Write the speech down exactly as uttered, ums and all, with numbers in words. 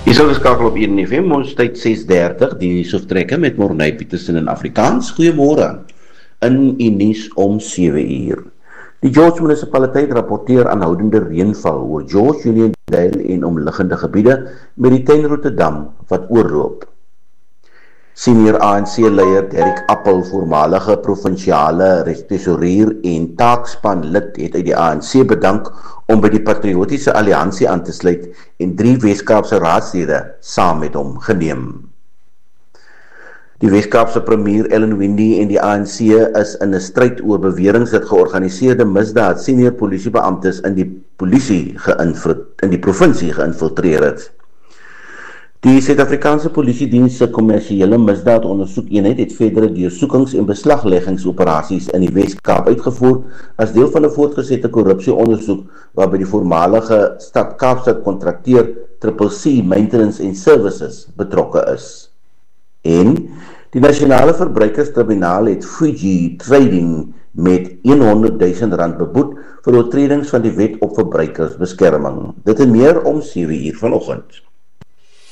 Jy sal geskakel op een F M, ons tyd ses dertig, die sooftrekke met Morney Petersen in Afrikaans. Goeiemôre. In die nuus om sewe uur. Die George munisipaliteit rapporteer aanhoudende reënval oor George Uniondale en omliggende gebiede met die tuinroete dam wat oorloop. Senior A N C-leier Derek Appel, voormalige provinsiale tesourier en taakspan lid, het uit die A N C bedank om by die Patriotiese Alliansie aan te sluit en drie Wes-Kaapse raadslede saam met hom geneem. Die Wes-Kaapse premier Ellen Windey en die A N C is in 'n stryd oor beweringe dat georganiseerde misdaad senior polisiebeamptes in die polisie in die provinsie geïnfiltreer het. Die Suid-Afrikaanse Polisiediens se kommersiële misdaadondersoekeenheid het verdere deursoekings en beslagleggingsoperasies in die Wes-Kaap uitgevoer as deel van 'n voortgesette korrupsieondersoek waarby die voormalige stad Kaapstad kontrakteur Triple C Maintenance and Services betrokke is. En die Nasionale Verbruikerstribunaal het Fuji Trading met honderd duisend rand beboet vir oortredings van die wet op verbruikersbeskerming. Dit en meer om sewe uur vanoggend.